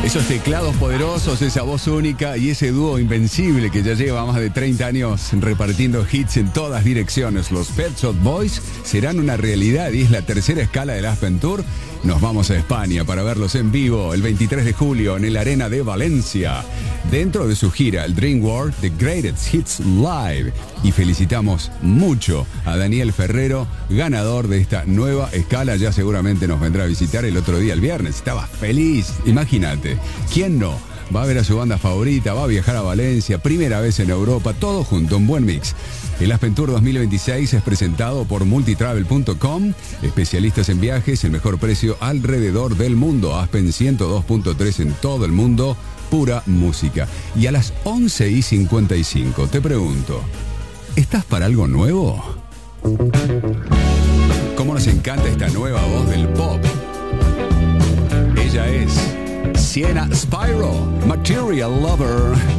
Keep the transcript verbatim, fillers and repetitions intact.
Esos teclados poderosos, esa voz única y ese dúo invencible que ya lleva más de treinta años repartiendo hits en todas direcciones. Los Pet Shop Boys serán una realidad y es la tercera escala del Aspen Tour. Nos vamos a España para verlos en vivo el veintitrés de julio en el Arena de Valencia. Dentro de su gira, el Dream World The Greatest Hits Live. Y felicitamos mucho a Daniel Ferrero, ganador de esta nueva escala. Ya seguramente nos vendrá a visitar el otro día, el viernes. Estaba feliz, imagínate. ¿Quién no? Va a ver a su banda favorita, va a viajar a Valencia, primera vez en Europa, todo junto, un buen mix. El Aspen Tour dos mil veintiséis es presentado por multitravel punto com, especialistas en viajes, el mejor precio alrededor del mundo. Aspen ciento dos punto tres en todo el mundo, pura música. Y a las once y cincuenta y cinco te pregunto, ¿estás para algo nuevo? ¿Cómo nos encanta esta nueva voz del pop? Ella es Sienna Spyro, Material Lover.